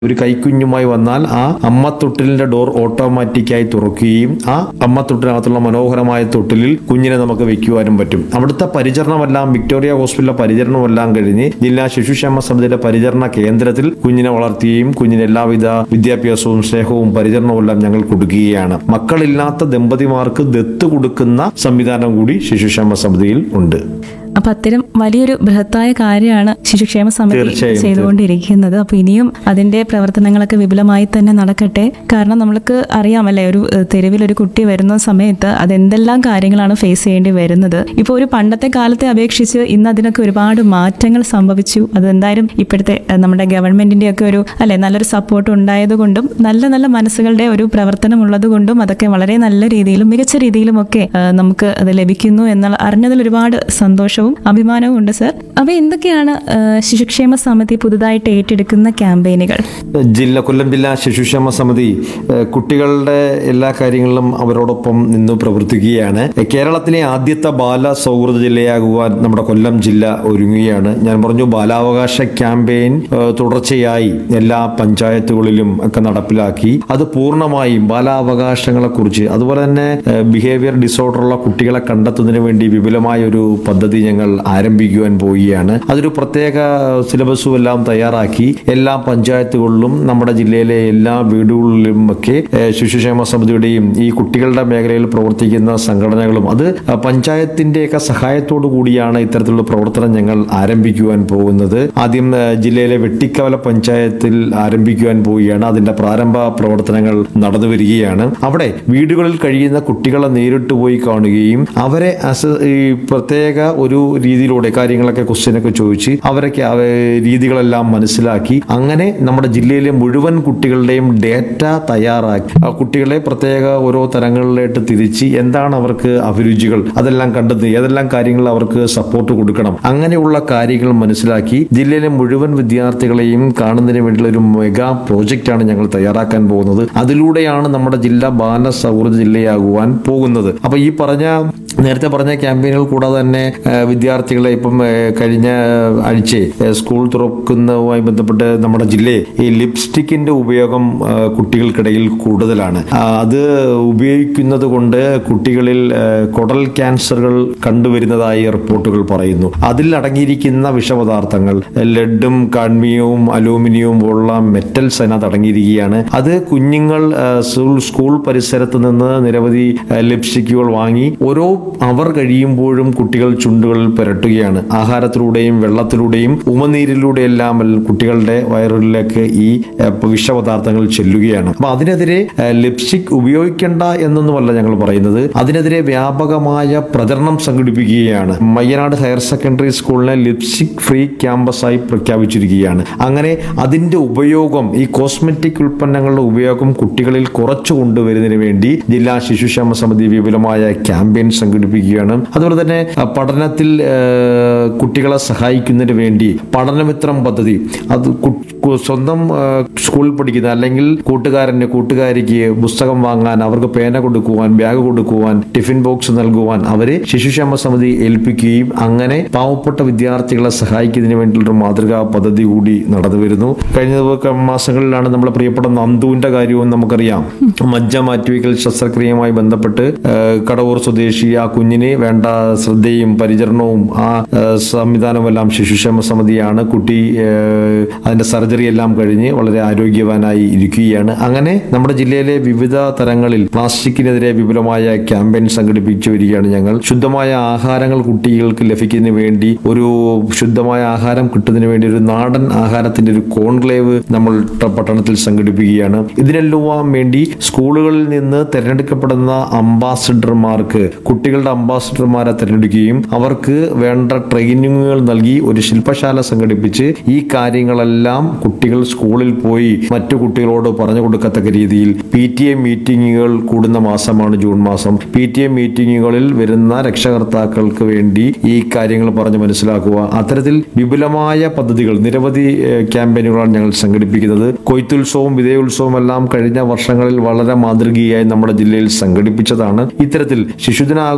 ഒരു കൈക്കുഞ്ഞുമായി വന്നാൽ ആ അമ്മത്തൊട്ടിലിന്റെ ഡോർ ഓട്ടോമാറ്റിക്കായി തുറക്കുകയും ആ അമ്മത്തൊട്ടിനകത്തുള്ള മനോഹരമായ തൊട്ടിലിൽ കുഞ്ഞിനെ നമുക്ക് വെക്കുവാനും പറ്റും. അവിടുത്തെ പരിചരണമെല്ലാം വിക്ടോറിയ ഹോസ്പിറ്റലിലെ പരിചരണമെല്ലാം കഴിഞ്ഞ് ജില്ലാ ശിശുക്ഷേമ സമിതിയുടെ പരിചരണ കേന്ദ്രത്തിൽ കുഞ്ഞിനെ വളർത്തുകയും കുഞ്ഞിന് എല്ലാവിധ വിദ്യാഭ്യാസവും സ്നേഹവും പരിചരണവും എല്ലാം ഞങ്ങൾ കൊടുക്കുകയാണ്. മക്കളില്ലാത്ത ദമ്പതിമാർക്ക് ദത്ത് കൊടുക്കുന്ന സംവിധാനം കൂടി ശിശുക്ഷേമ സമിതിയിൽ ഉണ്ട്. അപ്പൊ അത്തരം വലിയൊരു ബൃഹത്തായ കാര്യമാണ് ശിശുക്ഷേമ സമിതി ചെയ്തുകൊണ്ടിരിക്കുന്നത്. അപ്പൊ ഇനിയും അതിന്റെ പ്രവർത്തനങ്ങളൊക്കെ വിപുലമായി തന്നെ നടക്കട്ടെ. കാരണം നമ്മൾക്ക് അറിയാമല്ലേ, ഒരു തെരുവിൽ ഒരു കുട്ടി വരുന്ന സമയത്ത് അതെന്തെല്ലാം കാര്യങ്ങളാണ് ഫേസ് ചെയ്യേണ്ടി വരുന്നത്. ഇപ്പോൾ ഒരു പണ്ടത്തെ കാലത്തെ അപേക്ഷിച്ച് ഇന്ന് അതിനൊക്കെ ഒരുപാട് മാറ്റങ്ങൾ സംഭവിച്ചു. അതെന്തായാലും ഇപ്പോഴത്തെ നമ്മുടെ ഗവൺമെന്റിന്റെ ഒക്കെ ഒരു നല്ലൊരു സപ്പോർട്ട് ഉണ്ടായതുകൊണ്ടും നല്ല നല്ല മനസ്സുകളുടെ ഒരു പ്രവർത്തനം ഉള്ളതുകൊണ്ടും അതൊക്കെ വളരെ നല്ല രീതിയിലും മികച്ച രീതിയിലും ഒക്കെ നമുക്ക് അത് ലഭിക്കുന്നു എന്നുള്ള അറിഞ്ഞതിൽ ഒരുപാട് സന്തോഷം അഭിമാനവും ഉണ്ട് സർ. അപ്പൊ എന്തൊക്കെയാണ് ശിശുക്ഷേമ സമിതി പുതുതായിട്ട് ഏറ്റെടുക്കുന്ന ക്യാമ്പയിനുകൾ? കൊല്ലം ജില്ലാ ശിശുക്ഷേമ സമിതി കുട്ടികളുടെ എല്ലാ കാര്യങ്ങളിലും അവരോടൊപ്പം നിന്ന് പ്രവർത്തിക്കുകയാണ്. കേരളത്തിലെ ആദ്യത്തെ ബാല സൗഹൃദ ജില്ലയാകുവാൻ നമ്മുടെ കൊല്ലം ജില്ല ഒരുങ്ങുകയാണ്. ഞാൻ പറഞ്ഞു, ബാലാവകാശ ക്യാമ്പയിൻ തുടർച്ചയായി എല്ലാ പഞ്ചായത്തുകളിലും ഒക്കെ നടപ്പിലാക്കി അത് പൂർണ്ണമായും ബാലാവകാശങ്ങളെ കുറിച്ച് അതുപോലെ തന്നെ ബിഹേവിയർ ഡിസോർഡറുള്ള കുട്ടികളെ കണ്ടെത്തുന്നതിന് വേണ്ടി വിപുലമായ ഒരു പദ്ധതി ഞങ്ങൾ ആരംഭിക്കുവാൻ പോവുകയാണ്. അതൊരു പ്രത്യേക സിലബസും എല്ലാം തയ്യാറാക്കി എല്ലാ പഞ്ചായത്തുകളിലും നമ്മുടെ ജില്ലയിലെ എല്ലാ വീടുകളിലും ഒക്കെ ശിശുക്ഷേമ സമിതിയുടെയും ഈ കുട്ടികളുടെ മേഖലയിൽ പ്രവർത്തിക്കുന്ന സംഘടനകളും അത് പഞ്ചായത്തിന്റെയൊക്കെ സഹായത്തോടു കൂടിയാണ് ഇത്തരത്തിലുള്ള പ്രവർത്തനം ഞങ്ങൾ ആരംഭിക്കുവാൻ പോകുന്നത്. ആദ്യം ജില്ലയിലെ വെട്ടിക്കവല പഞ്ചായത്തിൽ ആരംഭിക്കുവാൻ പോവുകയാണ്. അതിന്റെ പ്രാരംഭ പ്രവർത്തനങ്ങൾ നടന്നു വരികയാണ്. അവിടെ വീടുകളിൽ കഴിയുന്ന കുട്ടികളെ നേരിട്ട് പോയി കാണുകയും അവരെ ഈ പ്രത്യേക ഒരു രീതിയിലൂടെ കാര്യങ്ങളൊക്കെ ക്വസ്റ്റ്യനൊക്കെ ചോദിച്ച് അവരൊക്കെ രീതികളെല്ലാം മനസ്സിലാക്കി അങ്ങനെ നമ്മുടെ ജില്ലയിലെ മുഴുവൻ കുട്ടികളുടെയും ഡേറ്റ തയ്യാറാക്കി ആ കുട്ടികളെ പ്രത്യേക ഓരോ തരങ്ങളിലായിട്ട് തിരിച്ച് എന്താണ് അവർക്ക് അഭിരുചികൾ അതെല്ലാം കണ്ടെത്തി ഏതെല്ലാം കാര്യങ്ങൾ അവർക്ക് സപ്പോർട്ട് കൊടുക്കണം അങ്ങനെയുള്ള കാര്യങ്ങൾ മനസ്സിലാക്കി ജില്ലയിലെ മുഴുവൻ വിദ്യാർത്ഥികളെയും കാണുന്നതിന് വേണ്ടിയുള്ള ഒരു മെഗാ പ്രോജക്റ്റാണ് ഞങ്ങൾ തയ്യാറാക്കാൻ പോകുന്നത്. അതിലൂടെയാണ് നമ്മുടെ ജില്ല ബാല സൗഹൃദ ജില്ലയാകുവാൻ പോകുന്നത്. അപ്പൊ ഈ നേരത്തെ പറഞ്ഞ ക്യാമ്പയിനുകൾ കൂടാതെ തന്നെ വിദ്യാർത്ഥികളെ ഇപ്പം കഴിഞ്ഞ ആഴ്ച സ്കൂൾ തുറക്കുന്നതുമായി ബന്ധപ്പെട്ട് നമ്മുടെ ജില്ലയിൽ ഈ ലിപ്സ്റ്റിക്കിന്റെ ഉപയോഗം കുട്ടികൾക്കിടയിൽ കൂടുതലാണ്. അത് ഉപയോഗിക്കുന്നത് കൊണ്ട് കുട്ടികളിൽ കുടൽ ക്യാൻസറുകൾ കണ്ടുവരുന്നതായി റിപ്പോർട്ടുകൾ പറയുന്നു. അതിൽ അടങ്ങിയിരിക്കുന്ന വിഷപദാർത്ഥങ്ങൾ ലെഡും കാഡ്മിയവും അലൂമിനിയവും പോലുള്ള മെറ്റൽസ് അതിനകത്ത് അടങ്ങിയിരിക്കുകയാണ്. അത് കുഞ്ഞുങ്ങൾ സ്കൂൾ പരിസരത്ത് നിന്ന് നിരവധി ലിപ്സ്റ്റിക്കുകൾ വാങ്ങി ഓരോ അവർ കഴിയുമ്പോഴും കുട്ടികൾ ചുണ്ടുകളിൽ പുരട്ടുകയാണ്. ആഹാരത്തിലൂടെയും വെള്ളത്തിലൂടെയും ഉമനീരിലൂടെയെല്ലാം കുട്ടികളുടെ വയറിലേക്ക് ഈ വിഷപദാർത്ഥങ്ങൾ ചെല്ലുകയാണ്. അപ്പൊ അതിനെതിരെ ലിപ്സ്റ്റിക് ഉപയോഗിക്കേണ്ട എന്നൊന്നുമല്ല ഞങ്ങൾ പറയുന്നത്, അതിനെതിരെ വ്യാപകമായ പ്രചരണം സംഘടിപ്പിക്കുകയാണ്. മയ്യനാട് ഹയർ സെക്കൻഡറി സ്കൂളിനെ ലിപ്സ്റ്റിക് ഫ്രീ ക്യാമ്പസായി പ്രഖ്യാപിച്ചിരിക്കുകയാണ്. അങ്ങനെ അതിന്റെ ഉപയോഗം ഈ കോസ്മെറ്റിക് ഉൽപ്പന്നങ്ങളുടെ ഉപയോഗം കുട്ടികളിൽ കുറച്ചു കൊണ്ടുവരുന്നതിന് വേണ്ടി ജില്ലാ ശിശുക്ഷേമ സമിതി വിപുലമായ ക്യാമ്പയിൻ സംഘടിപ്പിക്കുകയാണ്. അതുപോലെ തന്നെ പഠനത്തിൽ കുട്ടികളെ സഹായിക്കുന്നതിന് വേണ്ടി പഠനമിത്രം പദ്ധതി അത് സ്വന്തം സ്കൂളിൽ പഠിക്കുന്ന അല്ലെങ്കിൽ കൂട്ടുകാരിക്ക് പുസ്തകം വാങ്ങാൻ അവർക്ക് പേന കൊടുക്കുവാൻ ബാഗ് കൊടുക്കുവാൻ ടിഫിൻ ബോക്സ് നൽകുവാൻ അവരെ ശിശുക്ഷേമ സമിതി ഏൽപ്പിക്കുകയും അങ്ങനെ പാവപ്പെട്ട വിദ്യാർത്ഥികളെ സഹായിക്കുന്നതിന് വേണ്ടിയുള്ള മാതൃകാ പദ്ധതി കൂടി നടന്നു വരുന്നു. കഴിഞ്ഞ മാസങ്ങളിലാണ് നമ്മുടെ പ്രിയപ്പെട്ട നന്ദുവിന്റെ കാര്യവും നമുക്കറിയാം. മജ്ജ മാറ്റിവെക്കൽ ശസ്ത്രക്രിയയുമായി ബന്ധപ്പെട്ട് കടവൂർ സ്വദേശി ആ കുഞ്ഞിന് വേണ്ട ശ്രദ്ധയും പരിചരണവും ആ സംവിധാനമെല്ലാം ശിശുക്ഷേമ സമിതിയാണ്. കുട്ടി അതിന്റെ സർജറി എല്ലാം കഴിഞ്ഞ് വളരെ ആരോഗ്യവാനായി ഇരിക്കുകയാണ്. അങ്ങനെ നമ്മുടെ ജില്ലയിലെ വിവിധ തരങ്ങളിൽ പ്ലാസ്റ്റിക്കിനെതിരെ വിപുലമായ ക്യാമ്പയിൻ സംഘടിപ്പിച്ചു വരികയാണ് ഞങ്ങൾ. ശുദ്ധമായ ആഹാരങ്ങൾ കുട്ടികൾക്ക് ലഭിക്കുന്നതിന് വേണ്ടി ഒരു ശുദ്ധമായ ആഹാരം കിട്ടുന്നതിന് വേണ്ടി ഒരു നാടൻ ആഹാരത്തിന്റെ ഒരു കോൺക്ലേവ് നമ്മൾ പട്ടണത്തിൽ സംഘടിപ്പിക്കുകയാണ്. ഇതിനെല്ലാം വേണ്ടി സ്കൂളുകളിൽ നിന്ന് തിരഞ്ഞെടുക്കപ്പെടുന്ന അംബാസിഡർമാർക്ക് കുട്ടികളുടെ അംബാസിഡർമാരെ തിരഞ്ഞെടുക്കുകയും അവർക്ക് വേണ്ട ട്രെയിനിങ്ങുകൾ നൽകി ഒരു ശില്പശാല സംഘടിപ്പിച്ച് ഈ കാര്യങ്ങളെല്ലാം കുട്ടികൾ സ്കൂളിൽ പോയി മറ്റു കുട്ടികളോട് പറഞ്ഞു കൊടുക്കത്തക്ക രീതിയിൽ PTA മീറ്റിങ്ങുകൾ കൂടുന്ന മാസമാണ് ജൂൺ മാസം. PTA മീറ്റിങ്ങുകളിൽ വരുന്ന രക്ഷകർത്താക്കൾക്ക് വേണ്ടി ഈ കാര്യങ്ങൾ പറഞ്ഞ് മനസ്സിലാക്കുക. അത്തരത്തിൽ വിപുലമായ പദ്ധതികൾ നിരവധി ക്യാമ്പയിനുകളാണ് ഞങ്ങൾ സംഘടിപ്പിക്കുന്നത്. കൊയ്ത്തുത്സവവും വിജയോത്സവവും എല്ലാം കഴിഞ്ഞ വർഷങ്ങളിൽ വളരെ മാതൃകയായി നമ്മുടെ ജില്ലയിൽ സംഘടിപ്പിച്ചതാണ്. ഇത്തരത്തിൽ ശിശുദിന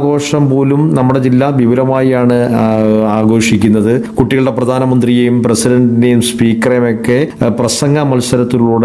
ഓണാഘോഷം പോലും നമ്മുടെ ജില്ല വിപുലമായാണ് ആഘോഷിക്കുന്നത്. കുട്ടികളുടെ പ്രധാനമന്ത്രിയെയും പ്രസിഡന്റിനെയും സ്പീക്കറെയും ഒക്കെ പ്രസംഗ മത്സരത്തിലൂടെ